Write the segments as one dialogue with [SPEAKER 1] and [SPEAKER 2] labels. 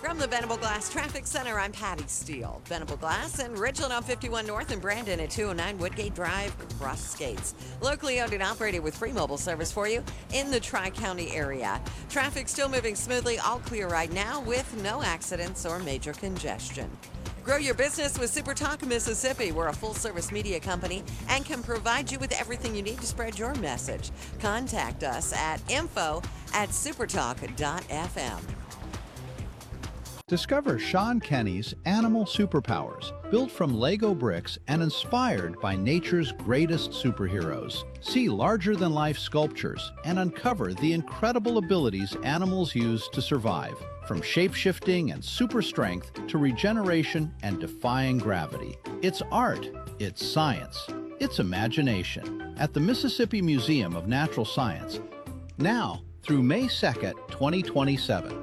[SPEAKER 1] From the Venable Glass Traffic Center, I'm Patty Steele. Venable Glass in Ridgeland on 51 North and Brandon at 209 Woodgate Drive, Cross Skates. Locally owned and operated with free mobile service for you in the Tri-County area. Traffic still moving smoothly, all clear right now with no accidents or major congestion. Grow your business with SuperTalk Mississippi. We're a full-service media company and can provide you with everything you need to spread your message. Contact us at info@supertalk.fm.
[SPEAKER 2] Discover Sean Kenny's Animal Superpowers, built from Lego bricks and inspired by nature's greatest superheroes. See larger-than-life sculptures and uncover the incredible abilities animals use to survive, from shape-shifting and super strength to regeneration and defying gravity. It's art, it's science, it's imagination. At the Mississippi Museum of Natural Science, now through May 2nd, 2027.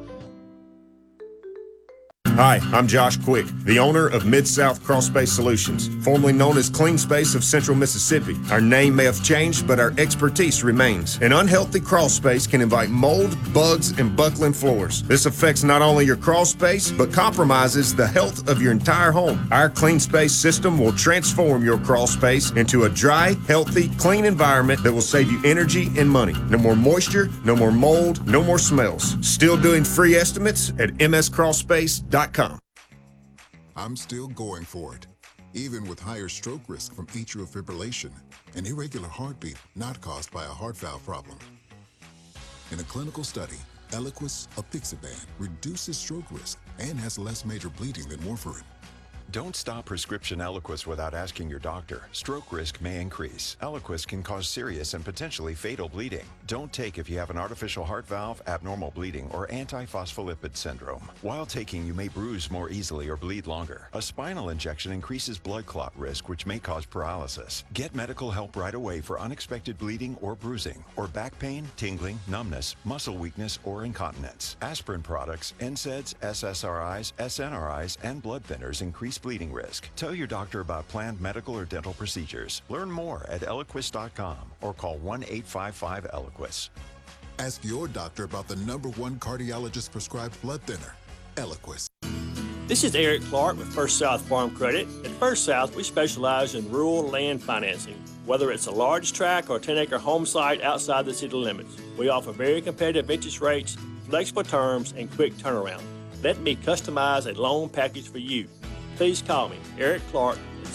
[SPEAKER 3] Hi, I'm Josh Quick, the owner of Mid-South Crawl Space Solutions, formerly known as Clean Space of Central Mississippi. Our name may have changed, but our expertise remains. An unhealthy crawl space can invite mold, bugs, and buckling floors. This affects not only your crawl space, but compromises the health of your entire home. Our Clean Space system will transform your crawl space into a dry, healthy, clean environment that will save you energy and money. No more moisture, no more mold, no more smells. Still doing free estimates at mscrawlspace.com.
[SPEAKER 4] I'm still going for it, even with higher stroke risk from atrial fibrillation, an irregular heartbeat not caused by a heart valve problem. In a clinical study, Eliquis apixaban reduces stroke risk and has less major bleeding than warfarin.
[SPEAKER 5] Don't stop prescription Eliquis without asking your doctor. Stroke risk may increase. Eliquis can cause serious and potentially fatal bleeding. Don't take if you have an artificial heart valve, abnormal bleeding, or antiphospholipid syndrome. While taking, you may bruise more easily or bleed longer. A spinal injection increases blood clot risk, which may cause paralysis. Get medical help right away for unexpected bleeding or bruising, or back pain, tingling, numbness, muscle weakness, or incontinence. Aspirin products, NSAIDs, SSRIs, SNRIs, and blood thinners increase bleeding risk. Tell your doctor about planned medical or dental procedures. Learn more at Eliquis.com or call 1-855-ELIQUIS.
[SPEAKER 4] Ask your doctor about the #1 cardiologist prescribed blood thinner, Eliquis.
[SPEAKER 6] This is Eric Clark with First South Farm Credit. At First South, we specialize in rural land financing. Whether it's a large tract or 10-acre home site outside the city limits, we offer very competitive interest rates, flexible terms, and quick turnaround. Let me customize a loan package for you. Please call me, Eric Clark, at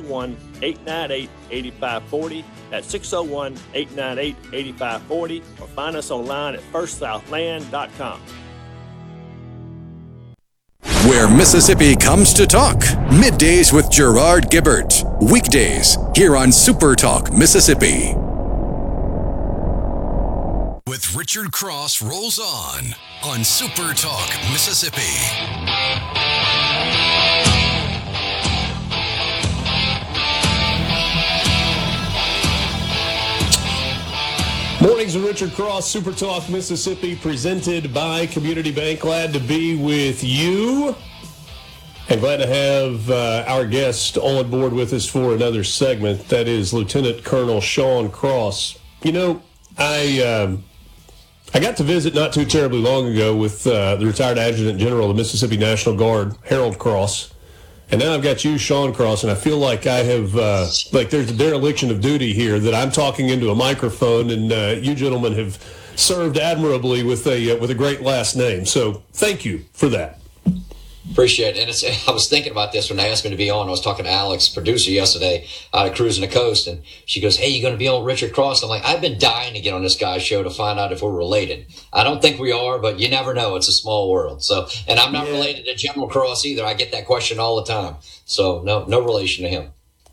[SPEAKER 6] 601-898-8540. That's 601-898-8540, or find us online at firstsouthland.com.
[SPEAKER 7] Where Mississippi comes to talk. Middays with Gerard Gibbert. Weekdays here on Super Talk Mississippi. With Richard Cross rolls on Super Talk Mississippi.
[SPEAKER 8] Mornings with Richard Cross, Super Talk Mississippi, presented by Community Bank. Glad to be with you. And glad to have our guest on board with us for another segment. That is Lieutenant Colonel Sean Cross. You know, I got to visit not too terribly long ago with the retired Adjutant General of the Mississippi National Guard, Harold Cross. And now I've got you, Sean Cross, and I feel like I have, like there's a dereliction of duty here, that I'm talking into a microphone, and you gentlemen have served admirably with a great last name. So thank you for that.
[SPEAKER 9] Appreciate it. And I was thinking about this when they asked me to be on. I was talking to Alex, producer, yesterday out of Cruising the Coast, and she goes, "Hey, you going to be on Richard Cross?" I'm like, I've been dying to get on this guy's show to find out if we're related. I don't think we are, but you never know. It's a small world. So, and I'm not related to General Cross either. I get that question all the time. So no relation to him.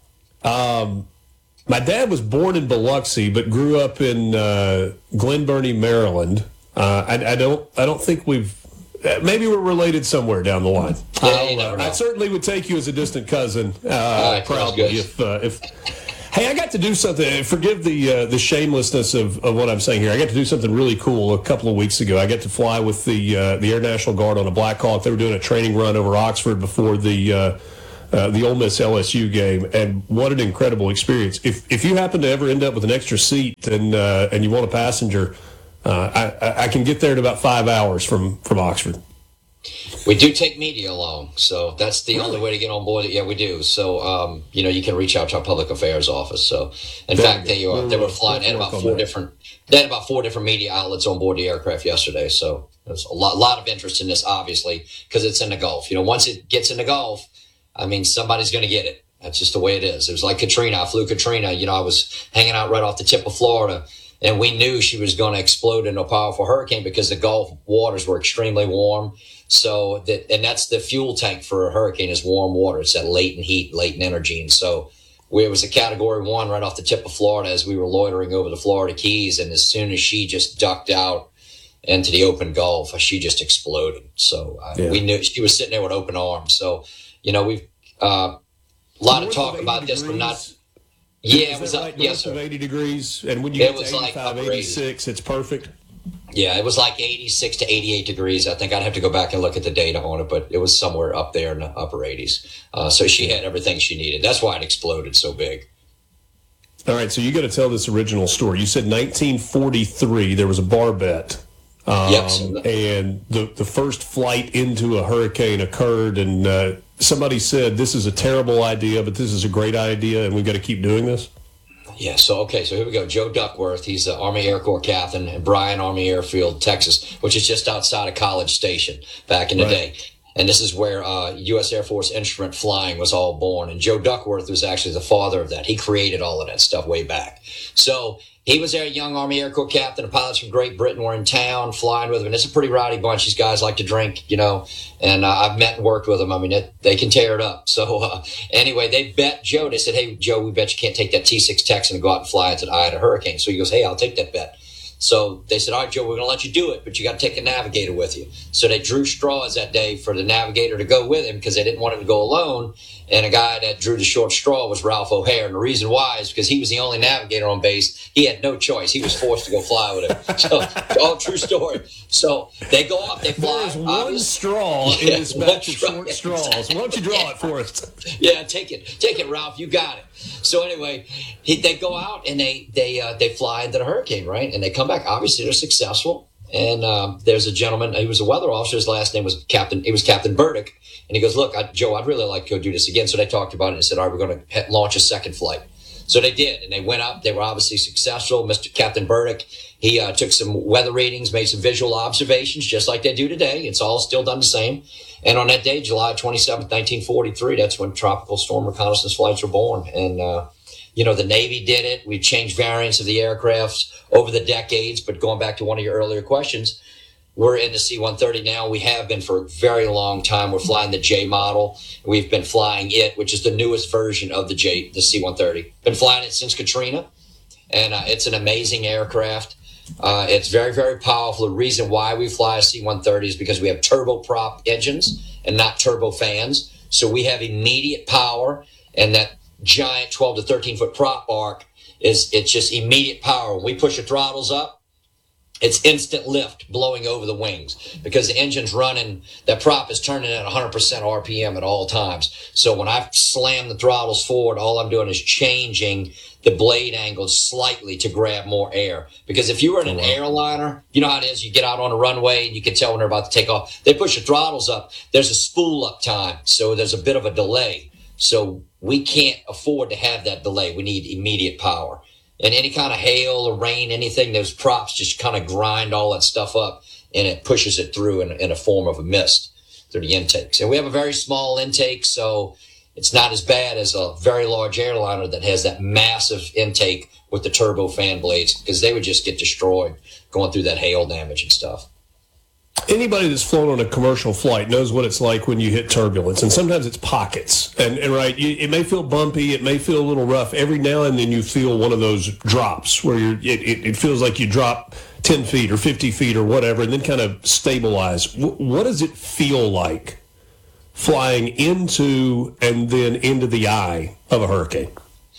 [SPEAKER 8] My dad was born in Biloxi, but grew up in Glen Burnie, Maryland. I don't think we've. Maybe we're related somewhere down the line. I certainly would take you as a distant cousin, proudly. If hey, I got to do something. Forgive the shamelessness of what I'm saying here. I got to do something really cool a couple of weeks ago. I got to fly with the Air National Guard on a Black Hawk. They were doing a training run over Oxford before the Ole Miss LSU game, and what an incredible experience! If you happen to ever end up with an extra seat and you want a passenger. I can get there in about 5 hours from Oxford.
[SPEAKER 9] We do take media along, so that's the only way to get on board. Yeah, we do. So, you can reach out to our public affairs office. So, in fact, they were flying. They had about four different media outlets on board the aircraft yesterday. So, there's a lot of interest in this, obviously, because it's in the Gulf. Once it gets in the Gulf, I mean, somebody's going to get it. That's just the way it is. It was like Katrina. I flew Katrina. I was hanging out right off the tip of Florida, and we knew she was going to explode into a powerful hurricane because the Gulf waters were extremely warm. So that's the fuel tank for a hurricane is warm water. It's that latent heat, latent energy. And so it was a category 1 right off the tip of Florida as we were loitering over the Florida Keys. And as soon as she just ducked out into the open Gulf, she just exploded. So we knew she was sitting there with open arms. So, we've a lot of talk about this, but not. Yeah, it was
[SPEAKER 8] right,
[SPEAKER 9] yes,
[SPEAKER 8] sir. 80 degrees. And when you
[SPEAKER 9] get
[SPEAKER 8] to 85,
[SPEAKER 9] like
[SPEAKER 8] 86, it's perfect.
[SPEAKER 9] Yeah, it was like 86 to 88 degrees. I think I'd have to go back and look at the data on it, but it was somewhere up there in the upper 80s. So she had everything she needed. That's why it exploded so big.
[SPEAKER 8] All right, so you got to tell this original story. You said 1943, there was a barbette. And the first flight into a hurricane occurred, and somebody said, this is a terrible idea, but this is a great idea, and we've got to keep doing this?
[SPEAKER 9] Yeah, so here we go. Joe Duckworth, he's the Army Air Corps captain at Bryan Army Airfield, Texas, which is just outside of College Station back in the day. And this is where U.S. Air Force instrument flying was all born. And Joe Duckworth was actually the father of that. He created all of that stuff way back. So he was there, a young Army Air Corps captain. The pilots from Great Britain were in town flying with him. And it's a pretty rowdy bunch. These guys like to drink, and I've met and worked with them. I mean, they can tear it up. So anyway, they bet Joe. They said, hey, Joe, we bet you can't take that T-6 Texan and go out and fly into the eye of the hurricane. So he goes, hey, I'll take that bet. So they said, all right, Joe, we're going to let you do it, but you got to take a navigator with you. So they drew straws that day for the navigator to go with him because they didn't want him to go alone. And a guy that drew the short straw was Ralph O'Hare. And the reason why is because he was the only navigator on base. He had no choice. He was forced to go fly with him. So, all true story. So they go up, they fly.
[SPEAKER 8] There's one straw in this batch of short straws. Why don't you draw it for us?
[SPEAKER 9] Yeah, take it, Ralph. You got it. So anyway, they go out and they fly into the hurricane, right? And they come back. Obviously, they're successful. And there's a gentleman. He was a weather officer. His last name was Captain. He was Captain Burdick. And he goes, look, Joe, I'd really like to go do this again. So they talked about it and said, all right, we're going to launch a second flight. So they did. And they went up. They were obviously successful. Mr. Captain Burdick, he took some weather readings, made some visual observations, just like they do today. It's all still done the same. And on that day, July 27th, 1943, that's when tropical storm reconnaissance flights were born. And, the Navy did it. We've changed variants of the aircrafts over the decades. But going back to one of your earlier questions, we're in the C-130 now. We have been for a very long time. We're flying the J model. We've been flying it, which is the newest version of the C-130. Been flying it since Katrina, and it's an amazing aircraft. It's very, very powerful. The reason why we fly a C-130 is because we have turboprop engines and not turbo fans. So we have immediate power, and that giant 12 to 13 foot prop arc it's just immediate power. When we push the throttles up, it's instant lift blowing over the wings because the engine's running, that prop is turning at 100% RPM at all times. So when I slam the throttles forward, all I'm doing is changing the blade angle slightly to grab more air. Because if you were in an airliner, you know how it is. You get out on a runway and you can tell when they're about to take off. They push the throttles up. There's a spool up time. So there's a bit of a delay. So we can't afford to have that delay. We need immediate power. And any kind of hail or rain, anything, those props just kind of grind all that stuff up and it pushes it through in a form of a mist through the intakes. And we have a very small intake, so it's not as bad as a very large airliner that has that massive intake with the turbo fan blades because they would just get destroyed going through that hail damage and stuff.
[SPEAKER 8] Anybody that's flown on a commercial flight knows what it's like when you hit turbulence, and sometimes it's pockets. And right, it may feel bumpy, it may feel a little rough. Every now and then you feel one of those drops where it feels like you drop 10 feet or 50 feet or whatever, and then kind of stabilize. What does it feel like flying into and then into the eye of a hurricane?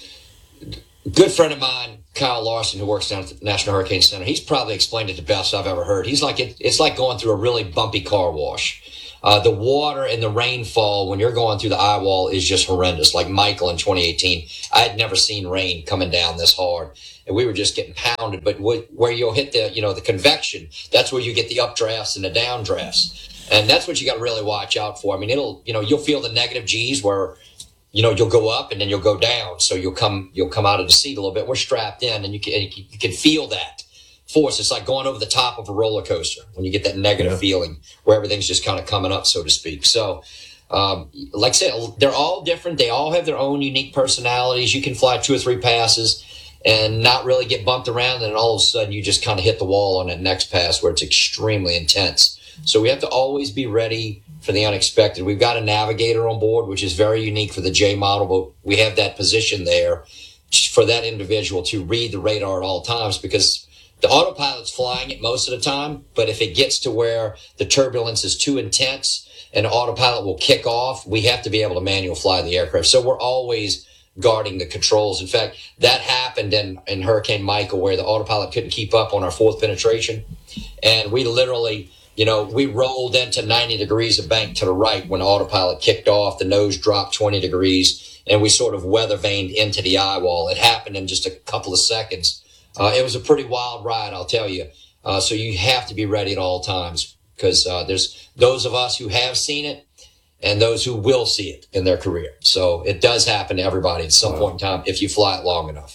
[SPEAKER 9] Good friend of mine, Kyle Larson, who works down at the National Hurricane Center, he's probably explained it the best I've ever heard. He's like, it's like going through a really bumpy car wash. The water and the rainfall when you're going through the eye wall is just horrendous. Like Michael in 2018, I had never seen rain coming down this hard, and we were just getting pounded. But where you'll hit the convection, that's where you get the updrafts and the downdrafts. And that's what you got to really watch out for. I mean, you'll feel the negative G's where, you'll go up and then you'll go down. So you'll come out of the seat a little bit. We're strapped in, and you can feel that force. It's like going over the top of a roller coaster when you get that negative feeling where everything's just kind of coming up, so to speak. So, like I said, they're all different. They all have their own unique personalities. You can fly 2 or 3 passes and not really get bumped around, and all of a sudden you just kind of hit the wall on that next pass where it's extremely intense. So we have to always be ready for the unexpected. We've got a navigator on board, which is very unique for the J model, but we have that position there for that individual to read the radar at all times, because the autopilot's flying it most of the time, but if it gets to where the turbulence is too intense and the autopilot will kick off, we have to be able to manual fly the aircraft. So we're always guarding the controls. In fact, that happened in Hurricane Michael, where the autopilot couldn't keep up on our 4th penetration. And we literally, we rolled into 90 degrees of bank to the right when the autopilot kicked off. The nose dropped 20 degrees, and we sort of weather vaned into the eye wall. It happened in just a couple of seconds. It was a pretty wild ride, I'll tell you. So you have to be ready at all times, because there's those of us who have seen it and those who will see it in their career. So it does happen to everybody at some point in time if you fly it long enough.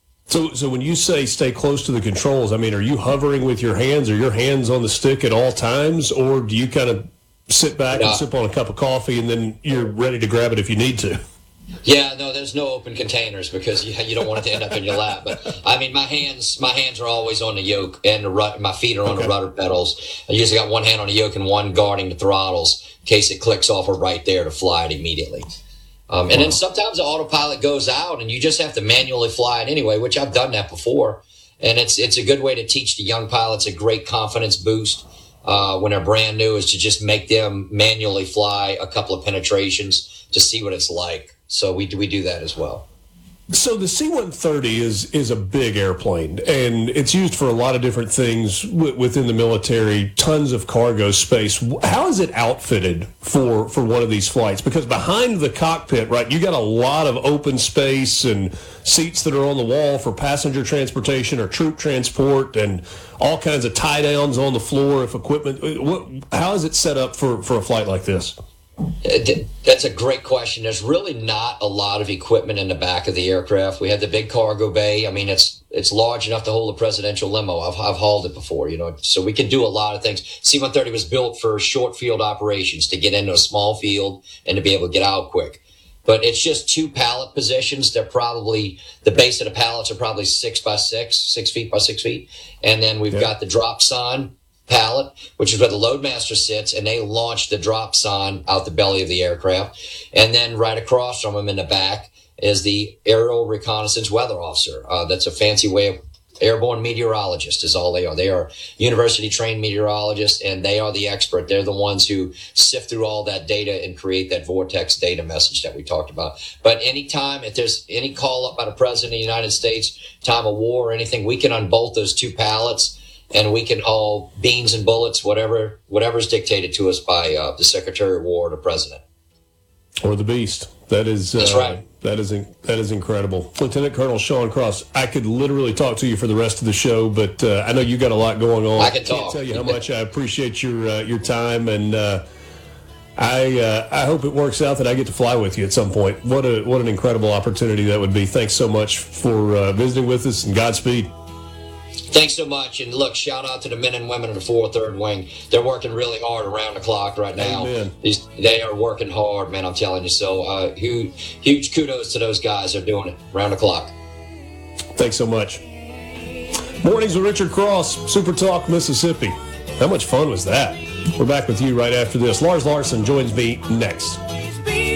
[SPEAKER 8] So when you say stay close to the controls, I mean, are you hovering with your hands? Are your hands on the stick at all times? Or do you kind of sit back and sip on a cup of coffee and then you're ready to grab it if you need to?
[SPEAKER 9] Yeah, no, there's no open containers because you don't want it to end up in your lap. But I mean, my hands are always on the yoke, and my feet are on the rudder pedals. I usually got one hand on the yoke and one guarding the throttles in case it clicks off or right there to fly it immediately. And then sometimes the autopilot goes out and you just have to manually fly it anyway, which I've done that before. And it's a good way to teach the young pilots a great confidence boost when they're brand new, is to just make them manually fly a couple of penetrations to see what it's like. So we do that as well.
[SPEAKER 8] So the C-130 is a big airplane, and it's used for a lot of different things within the military, tons of cargo space. How is it outfitted for one of these flights? Because behind the cockpit, right, you got a lot of open space and seats that are on the wall for passenger transportation or troop transport, and all kinds of tie-downs on the floor if equipment. How is it set up for a flight like this?
[SPEAKER 9] That's a great question. There's really not a lot of equipment in the back of the aircraft. We have the big cargo bay. I mean, it's large enough to hold a presidential limo. I've hauled it before, so we can do a lot of things. C-130 was built for short field operations, to get into a small field and to be able to get out quick. But it's just 2 pallet positions. They're probably, the base of the pallets are probably 6 by 6, 6 feet by 6 feet. And then we've got the drop sign pallet, which is where the loadmaster sits, and they launch the drop sign out the belly of the aircraft. And then right across from them in the back is the aerial reconnaissance weather officer. That's a fancy way of airborne meteorologist is all they are. They are university trained meteorologists, and they are the expert. They're the ones who sift through all that data and create that vortex data message that we talked about. But anytime, if there's any call up by the president of the United States, time of war or anything, we can unbolt those 2 pallets, and we can haul beans and bullets, whatever's dictated to us by the Secretary of War or the President.
[SPEAKER 8] Or the Beast. That's right. That is incredible. Lieutenant Colonel Sean Cross, I could literally talk to you for the rest of the show, but I know you got a lot going on.
[SPEAKER 9] I can't
[SPEAKER 8] tell you how much I appreciate your time, and I hope it works out that I get to fly with you at some point. What an incredible opportunity that would be. Thanks so much for visiting with us, and Godspeed.
[SPEAKER 9] Thanks so much. And look, shout out to the men and women of the 4th Third Wing. They're working really hard around the clock right now.
[SPEAKER 8] Amen.
[SPEAKER 9] They are working hard, man, I'm telling you. So huge kudos to those guys that are doing it around the clock.
[SPEAKER 8] Thanks so much. Mornings with Richard Cross, Super Talk, Mississippi. How much fun was that? We're back with you right after this. Lars Larson joins me next.